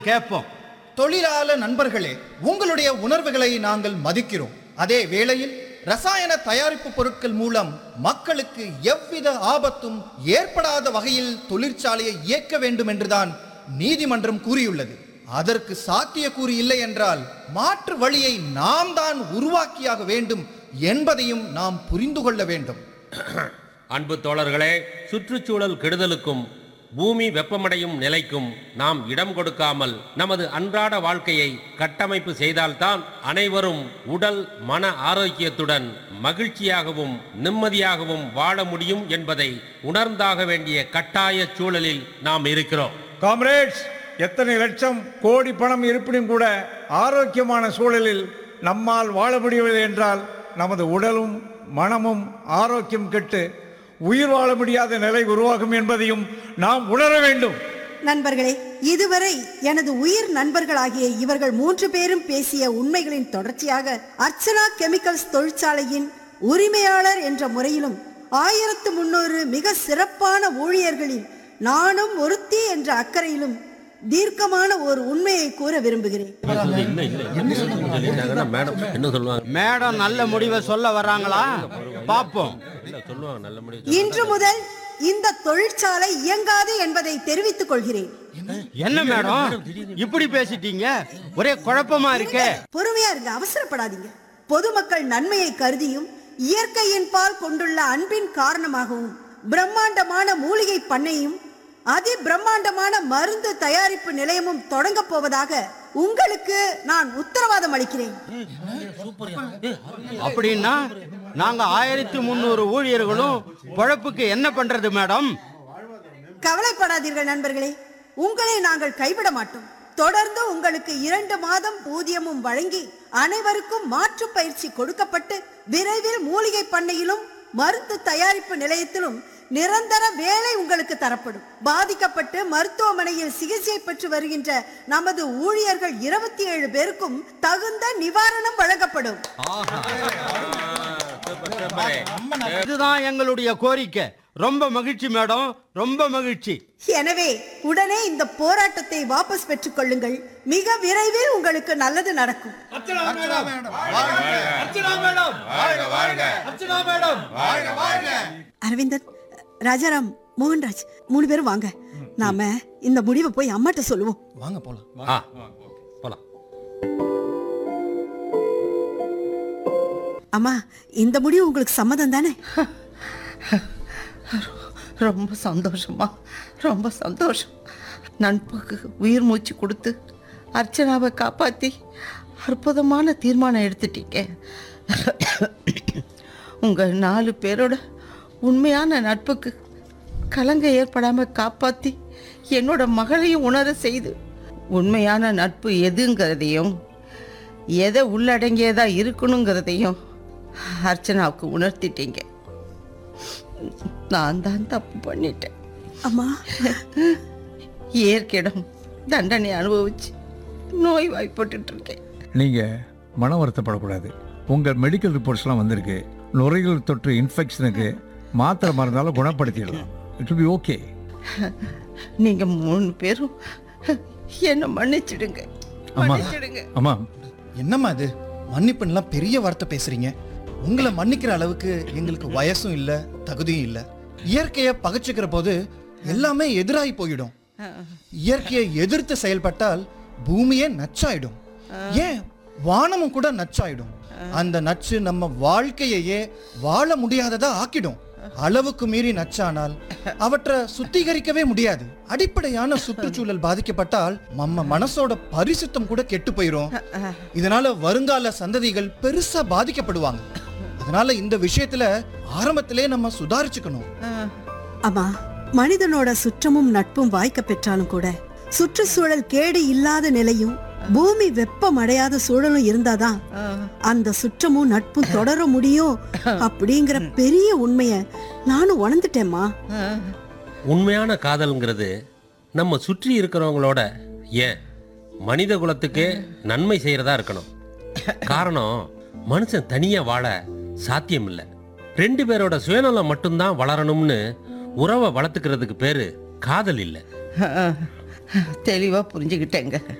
கேட்போம். தொழிலாள நண்பர்களே, உங்களுடைய உணர்வுகளை நாங்கள் மதிக்கிறோம். அதே வேளையில் ரசாயன தயாரிப்பு பொருட்கள் மூலம் மக்களுக்கு எவ்வித ஆபத்தும் ஏற்படாத வகையில் தொழிற்சாலையை இயக்க வேண்டும் என்றுதான் நீதிமன்றம் கூறியுள்ளது. அதற்கு சாத்தியக்கூறு இல்லை என்றால் மாற்று வழியை நாம் தான் உருவாக்கியாக வேண்டும் என்பதையும் நாம் புரிந்து கொள்ள வேண்டும். அன்பு தோழர்களே, சுற்றுச்சூழல் கெடுதலுக்கும் பூமி வெப்பமடையும் நிலைக்கும் நாம் இடம் கொடுக்காமல் நமது அன்றாட வாழ்க்கையை கட்டமைப்பு செய்தால்தான் அனைவரும் உடல் மன ஆரோக்கியத்துடன் மகிழ்ச்சியாகவும் நிம்மதியாகவும் வாழ முடியும் என்பதை உணர்ந்தாக வேண்டிய கட்டாய சூழலில் நாம் இருக்கிறோம். காம்ரேட்ஸ், எத்தனை லட்சம் கோடி பணம் இருப்பினும் கூட ஆரோக்கியமான சூழலில் நம்மால் வாழ முடியவில்லை என்றால் நமது உடலும் மனமும் ஆரோக்கியம் கெட்டு உயிர் வாழ முடியாத நிலை உருவாகும் என்பதையும் நாம் உணர வேண்டும். நண்பர்களே, இதுவரை எனது உயிர் நண்பர்களாகிய இவர்கள் 3 பேரும் பேசிய உண்மைகளின் தொடர்ச்சியாக அர்ச்சனா கெமிக்கல்ஸ் தொழிற்சாலையின் உரிமையாளர் என்ற முறையிலும் 1300 மிக சிறப்பான ஊழியர்களில் நானும் ஒருத்தி என்ற அக்கறையிலும் தீர்க்கமான ஒரு உண்மையை கூற விரும்புகிறேன். மேடம் நல்ல முடிவை சொல்ல வர்றாங்களா? பாப்போம். இன்று முதல் இந்த தொழிற்சாலை இயங்காது என்பதை தெரிவித்துக் கொள்கிறேன். என்ன மேடம் இப்படி பேசிட்டீங்க? ஒரே குழப்பமா இருக்கே. பொறுமையா இருங்க, அவசரப்படாதீங்க. பொதுமக்கள் நன்மையை கருதியும் இயற்கையின் பால் கொண்டுள்ள அன்பின் காரணமாகவும் பிரம்மாண்டமான மூலிகை பண்ணையும் அதி பிரம்மாண்டமான மருந்து தயாரிப்பு நிலையமும் தொடங்க போவதாக உங்களுக்கு நான் உத்தரவாதம் அளிக்கிறேன். அப்படின்னா நாங்க 1300 ஊழியர்களும் பொழப்புக்கு என்ன பண்றது மேடம்? கவலைப்படாதீர்கள் நண்பர்களே, உங்களை நாங்கள் கைவிட மாட்டோம். தொடர்ந்து உங்களுக்கு 2 மாதம் ஊதியமும் வழங்கி அனைவருக்கும் மாற்று பயிற்சி கொடுக்கப்பட்டு விரைவில் மூலிகை பண்ணையிலும் மருந்து தயாரிப்பு நிலையத்திலும் நிரந்தர வேலை உங்களுக்கு தரப்படும். பாதிக்கப்பட்டு மருத்துவமனையில் சிகிச்சை பெற்று வருகின்ற நமது ஊழியர்கள் 27 பேருக்கும் தகுந்த நிவாரணம் வழங்கப்படும். இதுதான் எங்களுடைய கோரிக்கை. ரொம்ப மகிழ்ச்சி மேடம், ரொம்ப மகிழ்ச்சி. எனவே உடனே இந்த போராட்டத்தை வாபஸ் பெற்றுக் கொள்ளுங்கள். மிக விரைவில் உங்களுக்கு நல்லது நடக்கும். அரவிந்தன், ராஜாராம், மோகன்ராஜ் 3 பேரும் வாங்க. நாம இந்த முடிவை போய் அம்மாட்ட சொல்லுவோம். வாங்க போலாம். போலாம். அம்மா, இந்த முடிவு உங்களுக்கு சம்மதம் தானே? ரொம்ப சந்தோஷமா, ரொம்ப சந்தோஷம். நண்புக்கு உயிர் மூச்சு கொடுத்து அர்ச்சனாவை காப்பாற்றி அற்புதமான தீர்மானம் எடுத்துட்டீங்க. உங்கள் 4 பேரோட உண்மையான நட்புக்கு கலங்க ஏற்படாமல் காப்பாற்றி என்னோட மகளையும் உணர செய்து உண்மையான நட்பு எதுங்கிறதையும் எதை உள்ளடங்கியதா இருக்கணுங்கிறதையும் அர்ச்சனாவுக்கு உணர்த்திட்டீங்க. நான் தான் தப்பு பண்ணிட்டேன் அம்மா. இயற்கையிடம் தண்டனை அனுபவிச்சு நோய் வாய்ப்பட்டு இருக்கேன். நீங்கள் மன வருத்தப்படக்கூடாது. உங்கள் மெடிக்கல் ரிப்போர்ட்ஸ்லாம் வந்திருக்கு. நுரையீரல் தொற்று இன்ஃபெக்ஷனுக்கு மாத்திரை மருந்தாலும் குணப்படுத்திடலாம். It will be okay. நீங்கள் 3 பேரும் என்னை மன்னிச்சிடுங்க. அம்மா, என்னம்மா இது? மன்னிப்புலாம் பெரிய வார்த்தை பேசுறீங்க. உங்களை மன்னிக்கிற அளவுக்கு எங்களுக்கு வயசும் இல்ல, தகுதியும் இல்ல. இயற்கையை பகைச்சுக்கிற போது எல்லாமே எதிராகி போயிடும். இயற்கையை எதிர்த்து செயல்பட்டால் பூமியே நச்சாயிடும். ஏன் வானமும் கூட நச்சாயிடும். அந்த நச்சு நம்ம வாழ்க்கையே வாழ முடியாததா ஆக்கிடும். அளவுக்கு மீறி நச்சானால் அவற்றை சுத்திகரிக்கவே முடியாது. அடிப்படையான சுற்றுச்சூழல் பாதிக்கப்பட்டால் நம்ம மனசோட பரிசுத்தம் கூட கெட்டு போயிரும். இதனால வருங்கால சந்ததிகள் பெருசா பாதிக்கப்படுவாங்க. அதனால இந்த விஷயத்துல ஆரம்பத்திலே நம்ம சுதாரிச்சுக்கணும். அம்மா, மனிதனோட சுற்றமும் நட்பும் வாய்க்க பெற்றாலும் கூட சுற்றுச்சூழல் கேடு இல்லாத நிலையும் பூமி வெப்பம் அடையாத சூழலும் இருந்தாதான் அந்த சுற்றமும் நட்பும் தொடர முடியும் அப்படிங்கிற பெரிய உண்மைய நானும் உணர்ந்துட்டேம்மா. உண்மையான காதல்ங்கிறது நம்ம சுற்றி இருக்கிறவங்களோட, ஏன் மனித குலத்துக்கு நன்மை செய்யறதா இருக்கணும். காரணம், மனுஷன் தனியா வாழ சாத்தியம் இல்லை. 2 பேரோட சுயநலம் மட்டும்தான் வளரணும்னு உறவை வளர்த்துக்கிறதுக்கு பேரு காதல் இல்லை. தெளிவாக புரிஞ்சுக்கிட்டேங்க.